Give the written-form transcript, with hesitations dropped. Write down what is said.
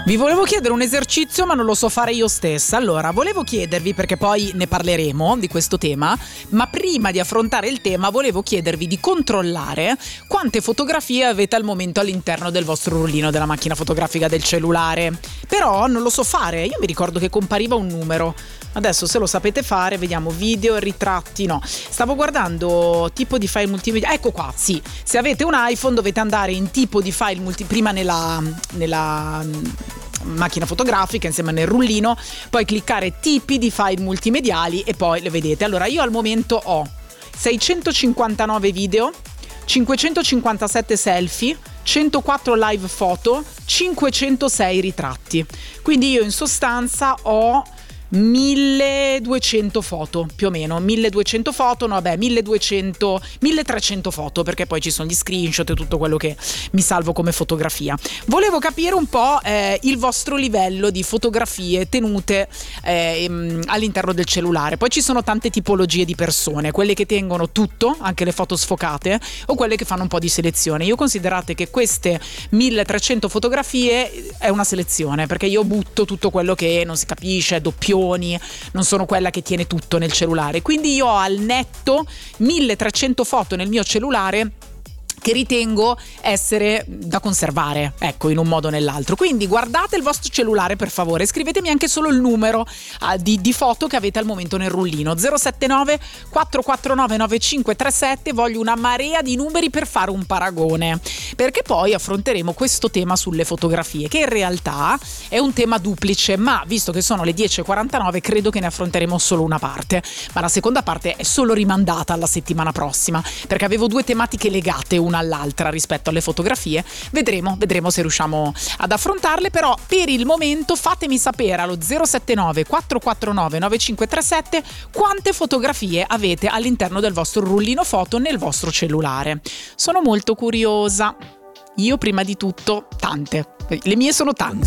Vi volevo chiedere un esercizio, ma non lo so fare io stessa. Allora, volevo chiedervi, perché poi ne parleremo di questo tema, ma prima di affrontare il tema volevo chiedervi di controllare quante fotografie avete al momento all'interno del vostro rullino della macchina fotografica del cellulare. Però non lo so fare, io mi ricordo che compariva un numero. Adesso se lo sapete fare, vediamo video e ritratti. No, stavo guardando tipo di file multimedia. Ecco qua, sì. Se avete un iPhone dovete andare in tipo di file prima nella macchina fotografica, insieme nel rullino, poi cliccare tipi di file multimediali e poi le vedete. Allora io al momento ho 659 video, 557 selfie, 104 live foto, 506 ritratti. Quindi io in sostanza ho 1200 foto, più o meno 1200 foto, no vabbè 1300 foto, perché poi ci sono gli screenshot e tutto quello che mi salvo come fotografia. Volevo capire un po' il vostro livello di fotografie tenute all'interno del cellulare. Poi ci sono tante tipologie di persone, quelle che tengono tutto, anche le foto sfocate, o quelle che fanno un po' di selezione. Io considerate che queste 1300 fotografie è una selezione, perché io butto tutto quello che non si capisce, è doppio, non sono quella che tiene tutto nel cellulare, quindi io ho al netto 1300 foto nel mio cellulare che ritengo essere da conservare, ecco, in un modo o nell'altro. Quindi guardate il vostro cellulare, per favore, scrivetemi anche solo il numero di foto che avete al momento nel rullino. 079 449 9537. Voglio una marea di numeri per fare un paragone, perché poi affronteremo questo tema sulle fotografie, che in realtà è un tema duplice, ma visto che sono le 10:49 credo che ne affronteremo solo una parte, ma la seconda parte è solo rimandata alla settimana prossima, perché avevo due tematiche legate una all'altra rispetto alle fotografie. Vedremo se riusciamo ad affrontarle, però per il momento fatemi sapere allo 079 449 9537 quante fotografie avete all'interno del vostro rullino foto nel vostro cellulare. Sono molto curiosa. Io prima di tutto tante, le mie sono tante.